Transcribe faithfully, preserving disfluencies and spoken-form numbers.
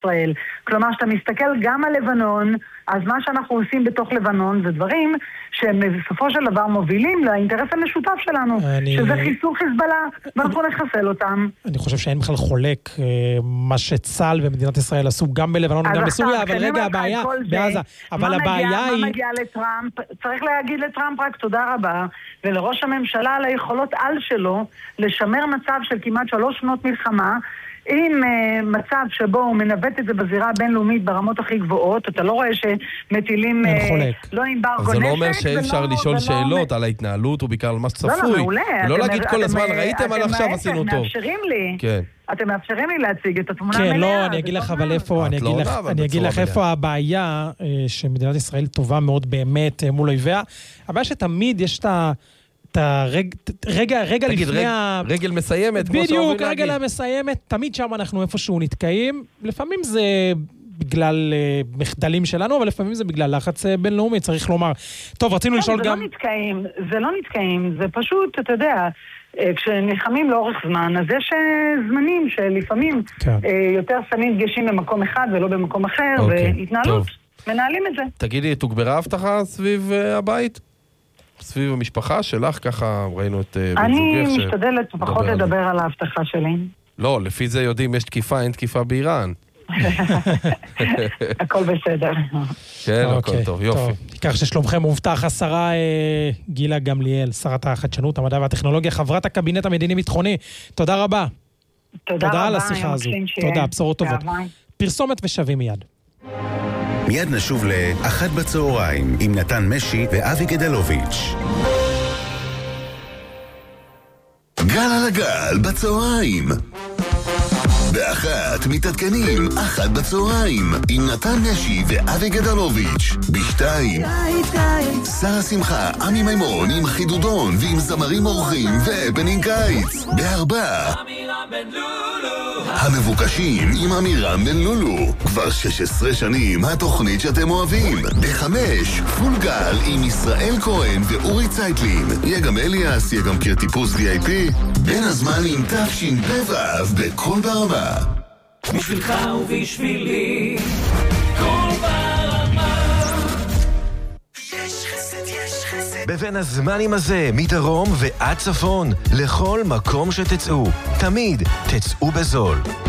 ישראל. כלומר, שאתה מסתכל גם על לבנון, אז מה שאנחנו עושים בתוך לבנון זה דברים שהם בסופו של דבר מובילים לאינטרס המשותף שלנו, אני... שזה חיסול חיזבאללה, ואנחנו נחסל אותם. אני חושב שאין בכלל חולק מה שצה"ל ומדינת ישראל עשו גם בלבנון וגם בסוריה, אבל רגע הבעיה בעזה. אבל הבעיה היא... מה מגיע לטראמפ? צריך להגיד לטראמפ רק תודה רבה, ולראש הממשלה על היכולות על שלו, לשמר מצב של כמעט שלוש שנות מלחמה, עם uh, מצב שבו הוא מנווט את זה בזירה הבינלאומית ברמות הכי גבוהות, אתה לא רואה שמטילים uh, לא עם בארגו נשק. זה לא אומר שאי אפשר לשאול שאלות על ההתנהלות ובעיקר על מה שצפוי. ולא להגיד כל הזמן, ראיתם על עכשיו עשינו טוב. אתם מאפשרים לי. כן. אתם מאפשרים לי להציג את התמונה מלאה. כן, לא, אני אגיד לך, אבל איפה, אני אגיד לך איפה הבעיה שמדינת ישראל טובה מאוד באמת מול אויביה. הבעיה שתמיד יש את ה... רגע, רגע לפני ה... רגל מסיימת, בדיוק, רגל המסיימת, תמיד שם אנחנו איפשהו נתקעים, לפעמים זה בגלל מחדלים שלנו, אבל לפעמים זה בגלל לחץ בינלאומי, צריך לומר. טוב, רצינו לשאול גם... זה לא נתקעים, זה לא נתקעים, זה פשוט, אתה יודע, כשנלחמים לאורך זמן, אז יש זמנים שלפעמים יותר שמים דגשים במקום אחד ולא במקום אחר, והתנהלות, מנהלים את זה. תגידי, תוגברה הבטחה סביב הבית? סביב המשפחה שלך, ככה ראינו את... אני משתדלת פחות לדבר על ההבטחה שלי. לא, לפי זה יודעים, יש תקיפה, אין תקיפה באיראן. הכל בסדר. כן, הכל טוב, יופי. כך ששלומכם מובטח, השרה גילה גמליאל, שרת החדשנות, המדע והטכנולוגיה, חברת הקבינט המדיני-ביטחוני. תודה רבה. תודה על השיחה הזו. תודה, בשורות טובות. פרסומת ושווים מיד. מיד נשוב לאחת בצהריים עם נתן משי ואבי גדלוביץ'. גל על הגל בצהריים. באחת מתעדכנים אחת בצהריים עם נתן משי ואבי גדלוביץ'. בשתיים שרה שמחה, עמי מימון עם חידודון ועם זמרים אורחים והפנינג קיץ. בארבע המבוקשים עם אמירם בן לולו, כבר שש עשרה שנים התוכנית שאתם אוהבים. בחמש פול גל עם ישראל כהן ואורי צייטלין, יהיה גם אליאס, יהיה גם קיר טיפוס וי איי פי. בין הזמנים תפשין בבב בכל ברמה. בשבילך ובשבילי כל ברמה. יש חסד, יש חסד בבין הזמנים הזה, מדרום ועד צפון, לכל מקום שתצאו, תמיד תצאו בזול.